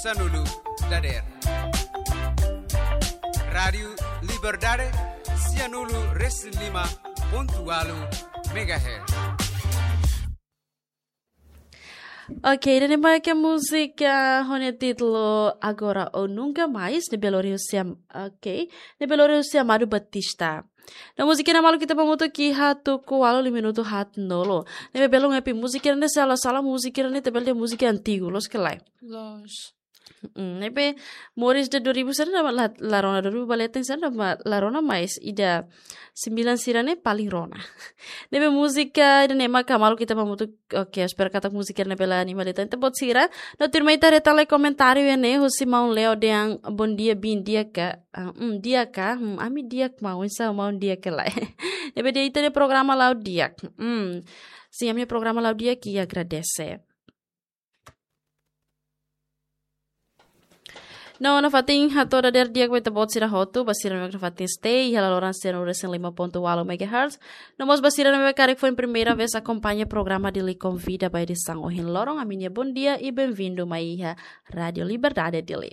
Sanulu Dader Radio Liberdade Sianulu Resin 5.8 MHz. Ok, dan é que a música com o título Agora ou Nunca Mais, de Belo Horizonte, ok, de Belo Horizonte Amado Batista. Na música na malu kita pamoto ki hatu ko alo 5 minuto hat nolo. Ne belo ngapi música ne sala música ne tebel de música antigo los que lai. Los. Nebe Morris de 2000 sana la rona 2000 baleta sana la rona mais ida 9 sirane paling rona. Nebe música de nema kamalu kita pamoto ok, espero kata música ne bela anima de tanta bot sira. No termai tare tale comentário ene hosi mau leo de ang bon dia bin dia ka ami dia mau insa mau dia que lá. Nebe de itane programa lá o dia. Sim, a minha programa lá o dia que agradece. Não, na fatin toda der dia que vai ter bot sira hotu, basira na fatin stay, ela loran ser no recém 5.8 MHz. Nós basira na cara que foi a primeira vez acompanha o programa de lhe convida para edição o hin lorong, a minha bom dia e bem-vindo maiha Radio Liberdade de lhe.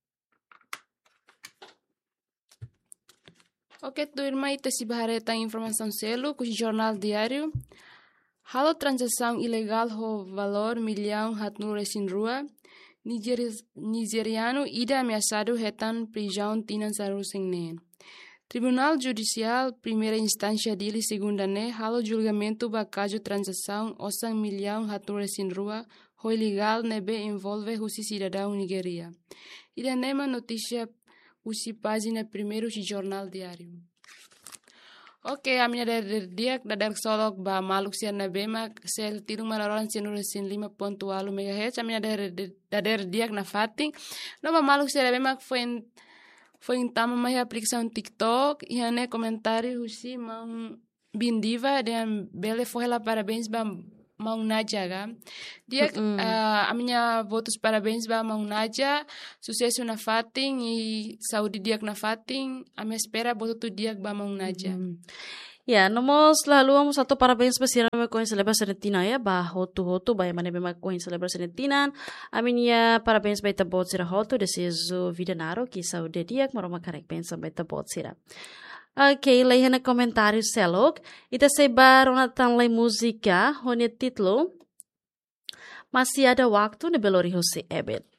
Ok, tu irmã ita si bahareta informação selo com o jornal diário. Halo transação ilegal ho valor milhão hatnu resin rua. Nigeriano ida ameaçado retan prisão tinan saru sengnen. Tribunal Judicial primeira instância dele segunda ne halo julgamento ba caso transação osang milhão hatnu resin rua ho ilegal nebe envolve husi cidadão Nigeria. Ida nema notícia usi página primeiro de jornal diário. Ok, a minha dia da solok ba maluk sian na bema sel tirung malaron sian resin 5.8 MHz a minha dia na fating no ba maluk sian bema foi tama mai aplicação TikTok e ane comentário usi mang bindiva dan bele foi lá parabéns ba Mang Naja ga. Dia a minha votos parabéns ba Mang Naja, sucesso na fating e saúde dia na fating. A minha espera boto tu dia ba Mang Naja. Ya, nomos lalu amo satu parabéns basira me koin celebração tina ya ba hotu ba mane be ma koin celebração tina. Aminia parabéns ba ita bot sira hotu desejo vida naro que saúde dia maroma karek pensa ba ita bot sira. Ok, leia no comentário selok. Ita sebar onatan lei música, hone título. Masih ada waktu de Belo Horizonte ebet.